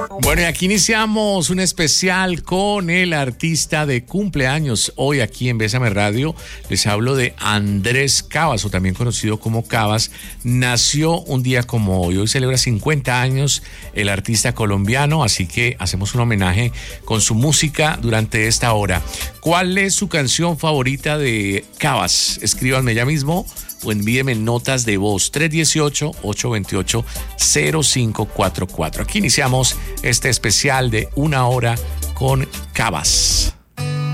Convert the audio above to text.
Bueno, y aquí iniciamos un especial con el artista de cumpleaños. Hoy aquí en Bésame Radio les hablo de Andrés Cabas, o también conocido como Cabas. Nació un día como hoy. Hoy celebra 50 años el artista colombiano, así que hacemos un homenaje con su música durante esta hora. ¿Cuál es su canción favorita de Cabas? Escríbanme ya mismo o envíenme notas de voz 318-828-0544. Aquí iniciamos este especial de una hora con Cabas.